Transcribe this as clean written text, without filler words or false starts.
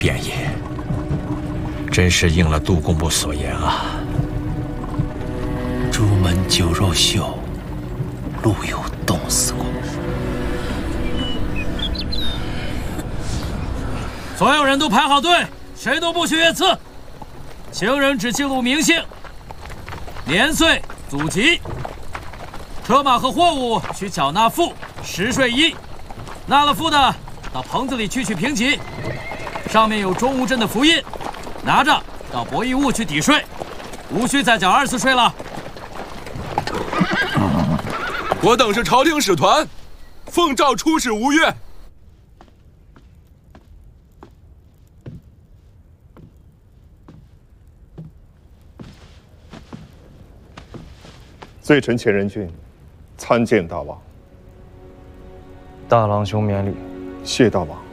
便也，真是应了杜工部所言啊。 朱门酒肉秀，路有冻死过。 所有人都排好队，谁都不许越次。行人只记录名姓、年岁、祖籍。车马和货物需缴纳赋，10税1。纳了赋的，到棚子里去取评级，上面有中吴镇的符印，拿着到博弈坞去抵税，无需再缴2次税了。 我等是朝廷使团，奉诏出使吴越。 罪臣钱仁俊参见大王。 大郎兄免礼。 谢大王。